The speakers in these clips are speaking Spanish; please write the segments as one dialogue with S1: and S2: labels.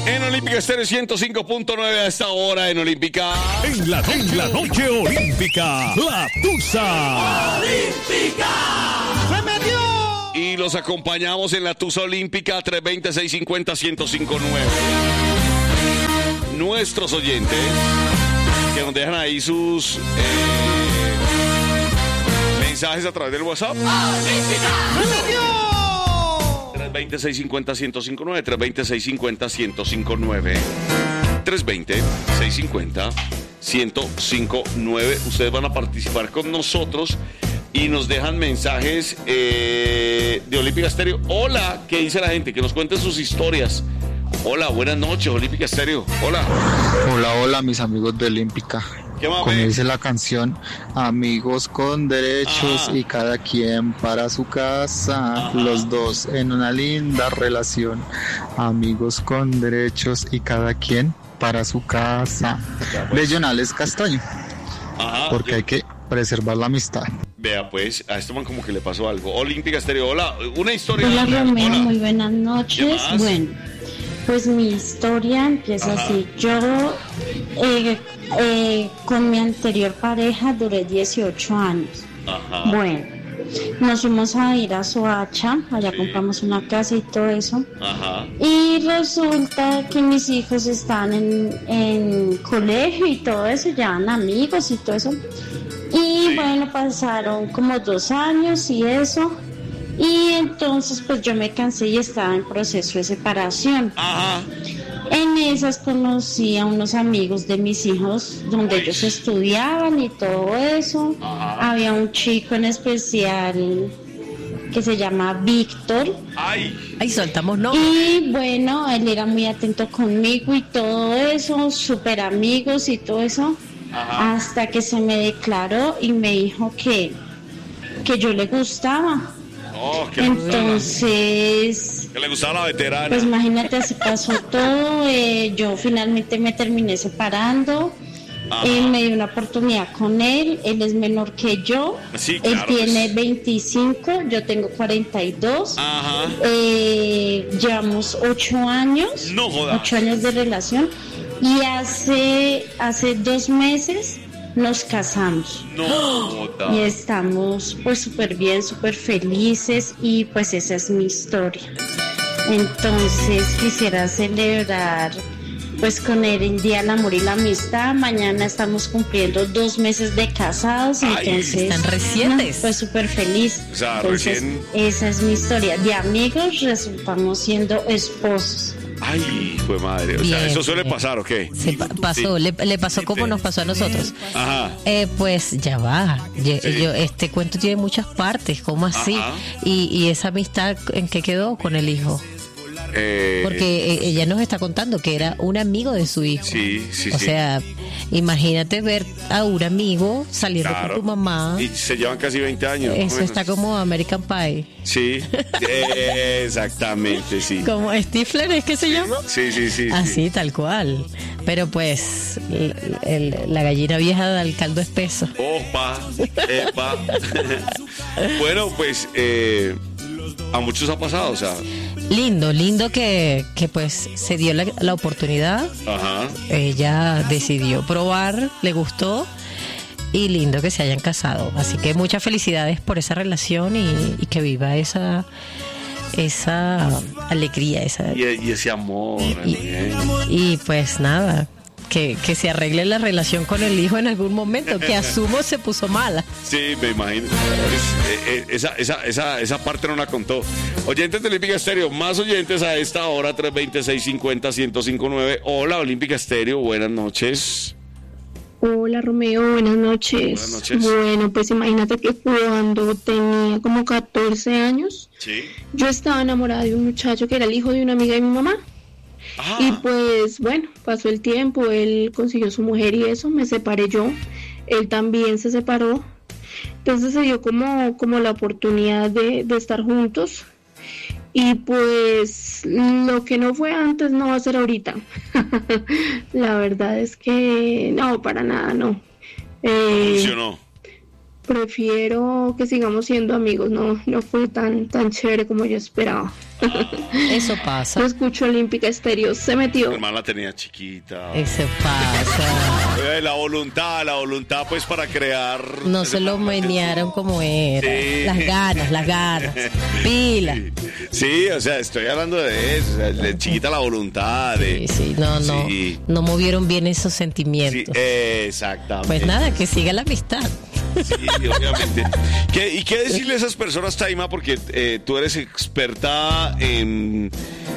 S1: En Olímpica Estéreo 105.9 a esta hora en Olímpica.
S2: En la noche olímpica, la Tusa.
S3: ¡Olímpica!
S2: ¡Se metió!
S1: Y los acompañamos en la Tusa Olímpica 320-650-1059. Nuestros oyentes que nos dejan ahí sus mensajes a través del WhatsApp.
S3: ¡Olímpica!
S2: ¡Se metió!
S1: 320-650-1059, 320-650-1059, 320-650-1059. Ustedes van a participar con nosotros y nos dejan mensajes de Olímpica Estéreo. Hola, ¿qué dice la gente? Que nos cuenten sus historias. Hola, buenas noches, Olímpica Estéreo. Hola.
S4: Hola, hola, mis amigos de Olímpica.
S1: ¿Qué más,
S4: Como
S1: ve?
S4: dice la canción, amigos con derechos y cada quien para su casa, los dos en una linda relación. Amigos con derechos y cada quien para su casa. De Jonales Castaño,
S1: Ajá,
S4: porque hay que preservar la amistad.
S1: Vea, pues, a este man como que le pasó algo. Olímpica Estéreo, hola, una historia.
S5: Hola Romeo,
S1: Hola.
S5: muy buenas
S1: ¿Qué
S5: noches.
S1: más?
S5: Bueno, pues mi historia empieza
S1: Ajá.
S5: así. Yo con mi anterior pareja duré 18 años.
S1: Ajá.
S5: Bueno, nos fuimos a ir a Soacha, allá
S1: Sí.
S5: compramos una casa y todo eso.
S1: Ajá.
S5: Y resulta que mis hijos están en colegio y todo eso, ya eran amigos y todo eso. Y
S1: Sí.
S5: bueno, pasaron como 2 años y eso. Y entonces pues yo me cansé y estaba en proceso de separación.
S1: Ajá.
S5: En esas conocí a unos amigos de mis hijos donde
S1: Uy.
S5: ellos estudiaban y todo eso.
S1: Ajá.
S5: Había un chico en especial que se llama Víctor.
S1: Ay.
S6: Ahí soltamos, ¿no?
S5: Y bueno, él era muy atento conmigo y todo eso, súper amigos y todo eso.
S1: Ajá.
S5: Hasta que se me declaró y me dijo que yo le gustaba.
S1: Oh, que le gustaba.
S5: Entonces,
S1: Que le gustaba la veterana.
S5: pues imagínate, así pasó todo. Yo finalmente me terminé separando.
S1: Ajá.
S5: Me dio una oportunidad con él. Él es menor que yo.
S1: Sí,
S5: Él
S1: claro,
S5: tiene
S1: pues.
S5: 25, yo tengo 42.
S1: Ajá.
S5: Llevamos 8 años.
S1: No jodas.
S5: 8 años de relación. Y hace 2 meses nos casamos.
S1: No joda.
S5: Y estamos pues súper bien, súper felices y pues esa es mi historia. Entonces quisiera celebrar pues con él el Día del Amor y la Amistad. Mañana estamos cumpliendo 2 meses de casados,
S1: Ay,
S5: entonces
S6: están recientes.
S5: no, pues súper feliz.
S1: O sea,
S5: Entonces,
S1: recién-
S5: esa es mi historia. De amigos resultamos siendo esposos.
S1: Ay, fue madre. O sea,
S6: Bien,
S1: ¿eso suele
S6: bien.
S1: pasar o qué?
S6: Se pasó,
S1: Sí.
S6: le pasó como
S1: Sí.
S6: nos pasó a nosotros.
S1: Ajá.
S6: Pues ya va.
S1: Sí.
S6: Este cuento tiene muchas partes. ¿Cómo así?
S1: Ajá.
S6: Y esa amistad, ¿en qué quedó con el hijo? Porque ella nos está contando que era un amigo de su hijo.
S1: Sí, sí,
S6: O
S1: sí.
S6: sea, imagínate ver a un amigo saliendo
S1: Claro.
S6: con tu mamá.
S1: Y se llevan casi 20 años. más o
S6: Eso
S1: menos.
S6: está como American Pie.
S1: Sí, exactamente, sí.
S6: Como Stifler, ¿es que se llama?
S1: Sí, sí, sí.
S6: Así,
S1: sí.
S6: tal cual. Pero pues, la gallina vieja da el caldo espeso.
S1: Opa, epa. Bueno, pues a muchos ha pasado, o sea.
S6: Lindo que pues se dio la oportunidad.
S1: Ajá.
S6: Ella decidió probar, le gustó. Y lindo que se hayan casado. Así que muchas felicidades por esa relación y que viva esa alegría,
S1: Y ese amor. bien.
S6: y pues nada, que se arregle la relación con el hijo en algún momento, que asumo se puso mala.
S1: Sí, me imagino. Esa parte no la contó. Oyentes de Olímpica Estéreo, más oyentes a esta hora, 320-650-1059. Hola, Olímpica Estéreo, buenas noches.
S7: Hola Romeo, buenas noches.
S1: Buenas noches.
S7: Bueno, pues imagínate que cuando tenía como 14 años,
S1: Sí.
S7: yo estaba enamorada de un muchacho que era el hijo de una amiga de mi mamá.
S1: Ah,
S7: Y pues bueno, pasó el tiempo, él consiguió su mujer y eso, me separé yo, él también se separó. Entonces se dio como la oportunidad de estar juntos. Y pues lo que no fue antes no va a ser ahorita. La verdad es que no, para nada, no.
S1: funcionó.
S7: prefiero que sigamos siendo amigos. No fue tan chévere como yo esperaba.
S6: Eso pasa.
S7: No escucho Olímpica Estéreo, se metió.
S1: Mi hermana la tenía chiquita.
S6: Eso pasa.
S1: La voluntad pues para crear.
S6: No se lo menearon como era.
S1: Sí.
S6: Las ganas. Pila.
S1: Sí, o sea, estoy hablando de eso. O sea, de chiquita la voluntad.
S6: Sí, no movieron bien esos sentimientos.
S1: Sí, exactamente.
S6: Pues nada, que siga la amistad.
S1: Sí, obviamente. ¿Y qué decirle a esas personas, Taima? Porque tú eres experta en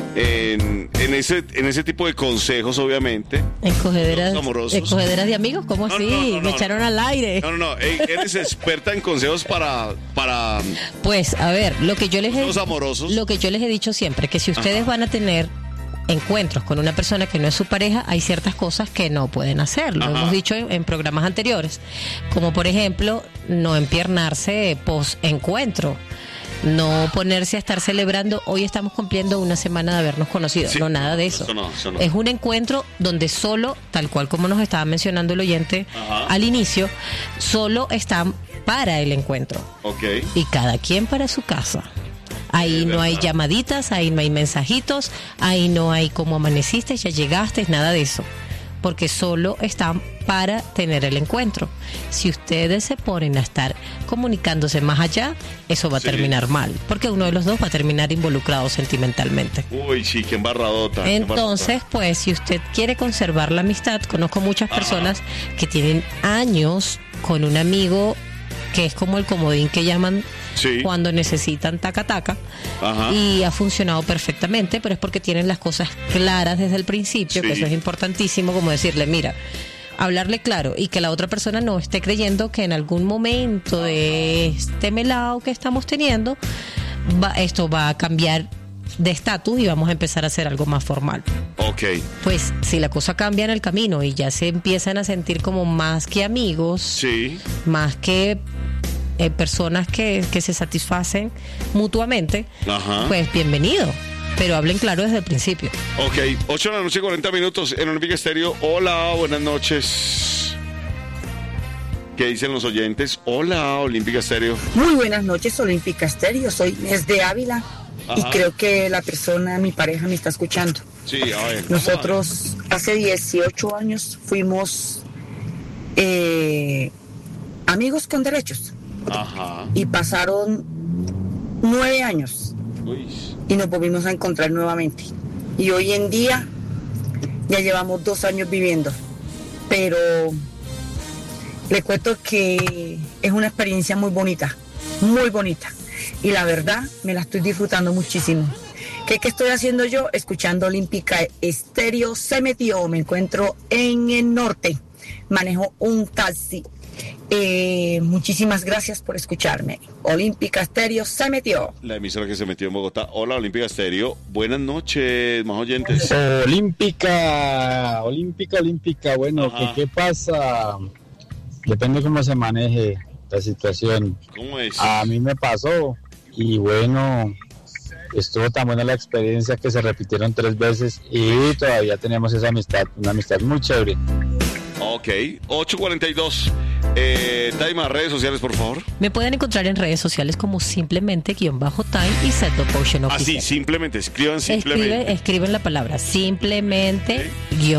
S1: ese tipo de consejos, obviamente.
S6: En cogederas
S1: amorosos.
S6: De amigos, ¿cómo así? Me echaron al aire.
S1: No, eres experta en consejos para
S6: pues, a ver, lo que yo les he dicho siempre, que si ustedes van a tener encuentros con una persona que no es su pareja, hay ciertas cosas que no pueden hacer. Lo hemos dicho en programas anteriores, como por ejemplo, no empiernarse post-encuentro. No ponerse a estar celebrando, hoy estamos cumpliendo una semana de habernos conocido. Sí, no, nada de eso. Eso no. Es un encuentro donde solo, tal cual como nos estaba mencionando el oyente al inicio, solo están para el encuentro.
S1: Okay.
S6: Y cada quien para su casa. Ahí no hay llamaditas, ahí no hay mensajitos, ahí no hay cómo amaneciste, ya llegaste, nada de eso. Porque solo están para tener el encuentro. Si ustedes se ponen a estar comunicándose más allá, eso va a terminar mal. Porque uno de los dos va a terminar involucrado sentimentalmente.
S1: Uy, sí, qué embarradota.
S6: Entonces, pues, si usted quiere conservar la amistad, conozco muchas personas que tienen años con un amigo que es como el comodín que llaman cuando necesitan taca-taca, y ha funcionado perfectamente, pero es porque tienen las cosas claras desde el principio, que eso es importantísimo, como decirle, mira, hablarle claro y que la otra persona no esté creyendo que en algún momento de este melao que estamos teniendo, esto va a cambiar de estatus y vamos a empezar a hacer algo más formal.
S1: Ok.
S6: Pues si la cosa cambia en el camino y ya se empiezan a sentir como más que amigos, más que personas que se satisfacen mutuamente, pues bienvenido. Pero hablen claro desde el principio.
S1: Ok, 8 de la noche, 40 minutos en Olímpica Estéreo. Hola, buenas noches. ¿Qué dicen los oyentes? Hola, Olímpica Estéreo.
S3: Muy buenas noches, Olímpica Estéreo. Soy Inés de Ávila. Y creo que la persona, mi pareja, me está escuchando.
S1: Sí, a ver.
S3: Nosotros hace 18 años fuimos amigos con derechos. Y pasaron 9 años.
S1: Uy.
S3: Y nos volvimos a encontrar nuevamente. Y hoy en día ya llevamos 2 años viviendo. Pero le cuento que es una experiencia muy bonita. Muy bonita. Y la verdad, me la estoy disfrutando muchísimo. ¿Qué estoy haciendo yo? Escuchando Olímpica Estéreo. Se metió. Me encuentro en el norte. Manejo un taxi. Muchísimas gracias por escucharme. Olímpica Estéreo se metió.
S1: La emisora que se metió en Bogotá. Hola, Olímpica Estéreo. Buenas noches, más oyentes.
S8: Olímpica. Bueno, ¿qué pasa? Depende cómo se maneje la situación.
S1: ¿Cómo es?
S8: A mí me pasó y bueno, estuvo tan buena la experiencia que se repitieron 3 veces y todavía tenemos esa amistad, una amistad muy chévere.
S1: Ok, 8:42. Taima, redes sociales, por favor.
S6: Me pueden encontrar en redes sociales como simplemente _time y Set the Potion oficial.
S1: Así, simplemente, escriban simplemente.
S6: Escriben la palabra simplemente _THAY.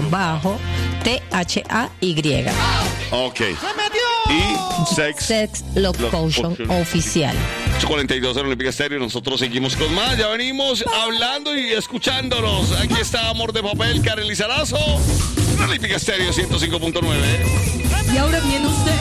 S1: Ok. Y
S6: Sex Love Potion oficial.
S1: 8:42 en Olímpica Estéreo. Nosotros seguimos con más. Ya venimos hablando y escuchándonos. Aquí está Amor de Papel, Karen Lizarazo. Olímpica Estéreo 105.9.
S9: Y ahora viene usted.